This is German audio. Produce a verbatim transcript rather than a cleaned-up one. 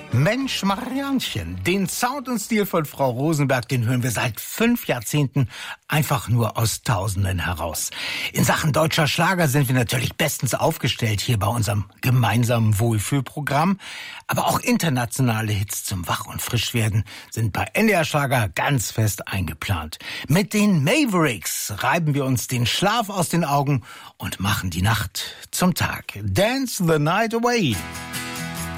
Mensch Marianchen, den Sound und Stil von Frau Rosenberg, den hören wir seit fünf Jahrzehnten einfach nur aus Tausenden heraus. In Sachen deutscher Schlager sind wir natürlich bestens aufgestellt hier bei unserem gemeinsamen Wohlfühlprogramm. Aber auch internationale Hits zum Wach- und Frischwerden sind bei N D R Schlager ganz fest eingeplant. Mit den Mavericks reiben wir uns den Schlaf aus den Augen und machen die Nacht zum Tag. Dance the night away.